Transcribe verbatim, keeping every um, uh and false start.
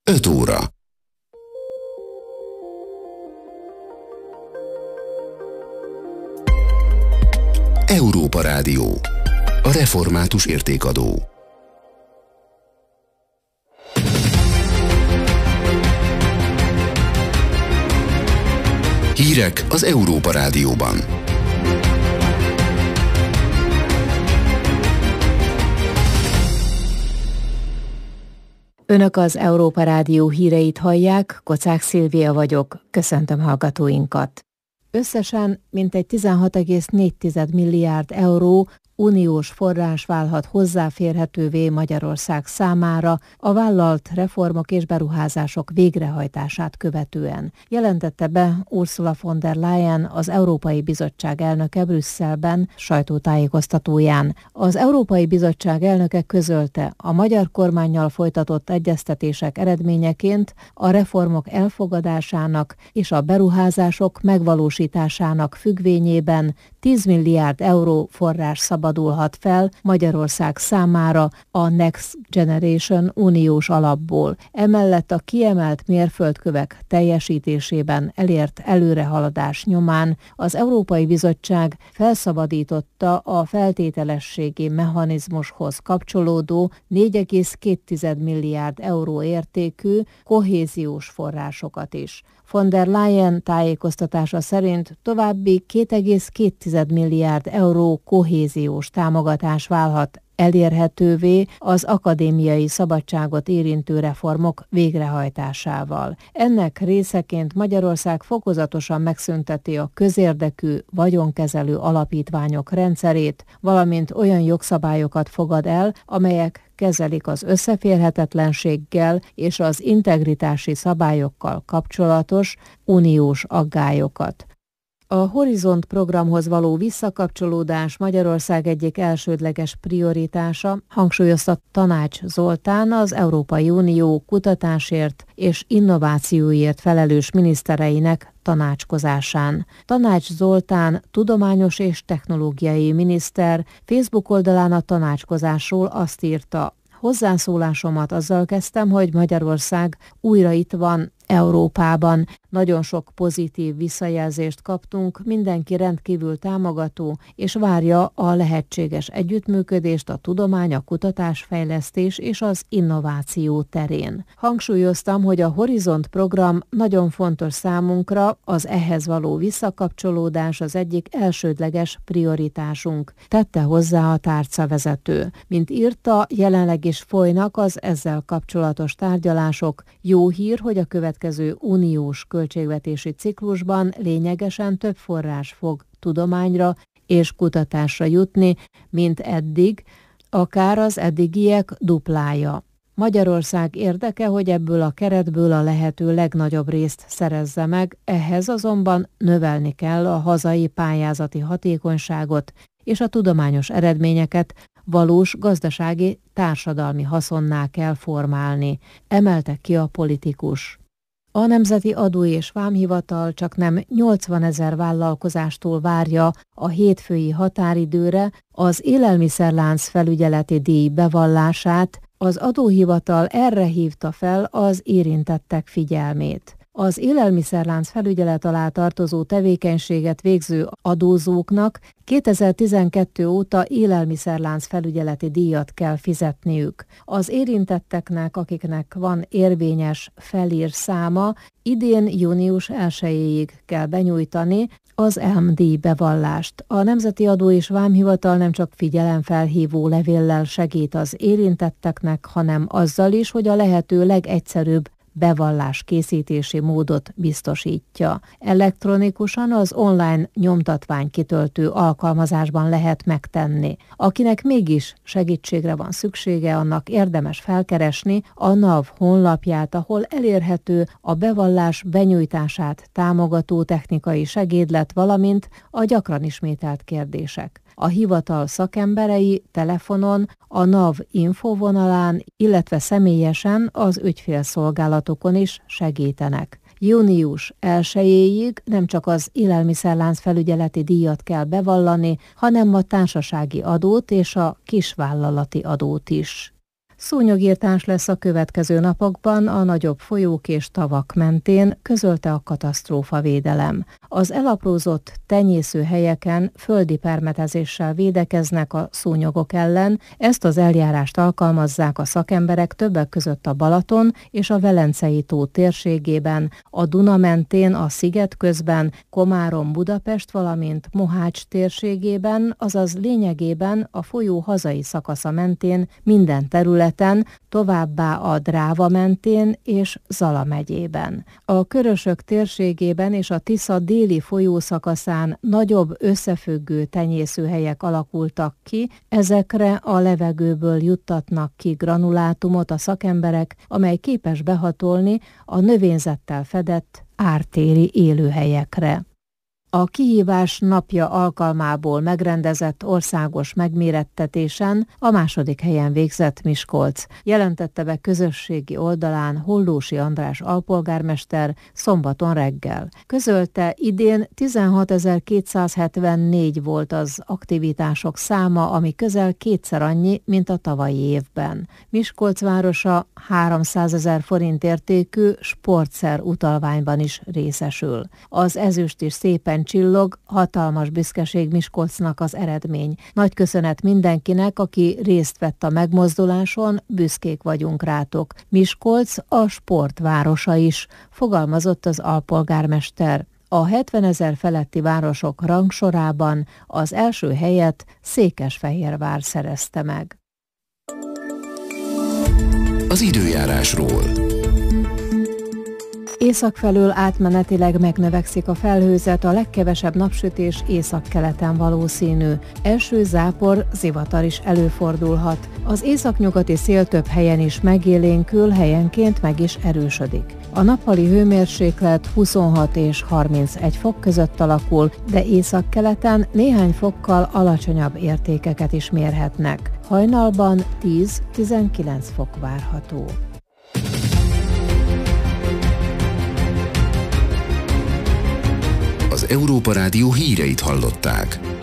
öt óra. Európa Rádió. A református értékadó. Hírek az Európa Rádióban. Önök az Európa Rádió híreit hallják, Kocák Szilvia vagyok, köszöntöm hallgatóinkat. Összesen mintegy tizenhat egész négy milliárd euró uniós forrás válhat hozzáférhetővé Magyarország számára a vállalt reformok és beruházások végrehajtását követően, jelentette be Ursula von der Leyen, az Európai Bizottság elnöke Brüsszelben sajtótájékoztatóján. Az Európai Bizottság elnöke közölte, a magyar kormánnyal folytatott egyeztetések eredményeként a reformok elfogadásának és a beruházások megvalósításának függvényében tíz milliárd euró forrás szabadulhat fel Magyarország számára a Next Generation uniós alapból. Emellett a kiemelt mérföldkövek teljesítésében elért előrehaladás nyomán az Európai Bizottság felszabadította a feltételességi mechanizmushoz kapcsolódó négy egész két milliárd euró értékű kohéziós forrásokat is. Von der Leyen tájékoztatása szerint további két egész két milliárd euró kohéziós támogatás válhat elérhetővé az akadémiai szabadságot érintő reformok végrehajtásával. Ennek részeként Magyarország fokozatosan megszünteti a közérdekű vagyonkezelő alapítványok rendszerét, valamint olyan jogszabályokat fogad el, amelyek kezelik az összeférhetetlenséggel és az integritási szabályokkal kapcsolatos uniós aggályokat. A Horizont programhoz való visszakapcsolódás Magyarország egyik elsődleges prioritása, hangsúlyozta Tanács Zoltán, az Európai Unió kutatásért és innovációért felelős minisztereinek tanácskozásán. Tanács Zoltán, tudományos és technológiai miniszter Facebook oldalán a tanácskozásról azt írta: hozzászólásomat azzal kezdtem, hogy Magyarország újra itt van Európában. Nagyon sok pozitív visszajelzést kaptunk, mindenki rendkívül támogató, és várja a lehetséges együttműködést a tudomány, a kutatásfejlesztés és az innováció terén. Hangsúlyoztam, hogy a Horizont program nagyon fontos számunkra, az ehhez való visszakapcsolódás az egyik elsődleges prioritásunk, tette hozzá a tárcavezető. Mint írta, jelenleg is folynak az ezzel kapcsolatos tárgyalások. Jó hír, hogy a következő uniós költségvetési ciklusban lényegesen több forrás fog tudományra és kutatásra jutni, mint eddig, akár az eddigiek duplája. Magyarország érdeke, hogy ebből a keretből a lehető legnagyobb részt szerezze meg, ehhez azonban növelni kell a hazai pályázati hatékonyságot és a tudományos eredményeket valós gazdasági, társadalmi haszonná kell formálni, emelte ki a politikus. A Nemzeti Adó és Vámhivatal csaknem nyolcvanezer vállalkozástól várja a hétfői határidőre az élelmiszerlánc felügyeleti díj bevallását, az adóhivatal erre hívta fel az érintettek figyelmét. Az élelmiszerlánc felügyelet alá tartozó tevékenységet végző adózóknak kétezer-tizenkettő óta élelmiszerlánc felügyeleti díjat kell fizetniük. Az érintetteknek, akiknek van érvényes felír száma, idén június elsejéig kell benyújtani az é em díj bevallást. A Nemzeti Adó és Vámhivatal nem csak figyelemfelhívó levéllel segít az érintetteknek, hanem azzal is, hogy a lehető legegyszerűbb bevallás készítési módot biztosítja. Elektronikusan az online nyomtatvány kitöltő alkalmazásban lehet megtenni. Akinek mégis segítségre van szüksége, annak érdemes felkeresni a NAV honlapját, ahol elérhető a bevallás benyújtását támogató technikai segédlet, valamint a gyakran ismételt kérdések. A hivatal szakemberei telefonon, a NAV infovonalán, illetve személyesen az ügyfélszolgálatokon is segítenek. Június elsejéig nem csak az élelmiszerlánc felügyeleti díjat kell bevallani, hanem a társasági adót és a kisvállalati adót is. Szúnyogirtás lesz a következő napokban a nagyobb folyók és tavak mentén, közölte a katasztrófavédelem. Az elaprózott tenyészőhelyeken földi permetezéssel védekeznek a szúnyogok ellen, ezt az eljárást alkalmazzák a szakemberek többek között a Balaton és a Velencei tó térségében, a Duna mentén, a Szigetközben, Komárom-Budapest, valamint Mohács térségében, azaz lényegében a folyó hazai szakasza mentén minden területen, továbbá a Dráva mentén és Zala megyében. A Körösök térségében és a Tisza déli folyószakaszán nagyobb összefüggő tenyészőhelyek alakultak ki, ezekre a levegőből juttatnak ki granulátumot a szakemberek, amely képes behatolni a növényzettel fedett ártéri élőhelyekre. A Kihívás napja alkalmából megrendezett országos megmérettetésen a második helyen végzett Miskolc, jelentette be közösségi oldalán Hollósy András alpolgármester szombaton reggel. Közölte, idén tizenhatezer-kétszázhetvennégy volt az aktivitások száma, ami közel kétszer annyi, mint a tavalyi évben. Miskolc városa háromszázezer forint értékű sportszer utalványban is részesül. Az ezüst is szépen csillog, hatalmas büszkeség Miskolcnak az eredmény. Nagy köszönet mindenkinek, aki részt vett a megmozduláson, büszkék vagyunk rátok. Miskolc a sportvárosa is, fogalmazott az alpolgármester. A hetvenezer feletti városok rangsorában az első helyet Székesfehérvár szerezte meg. Az időjárásról. Észak felől átmenetileg megnövekszik a felhőzet, a legkevesebb napsütés északkeleten valószínű. Eső, zápor, zivatar is előfordulhat. Az északnyugati szél több helyen is megélénkül, helyenként meg is erősödik. A nappali hőmérséklet huszonhat és harmincegy fok között alakul, de északkeleten néhány fokkal alacsonyabb értékeket is mérhetnek. Hajnalban tíz-tizenkilenc fok várható. Az Európa Rádió híreit hallották.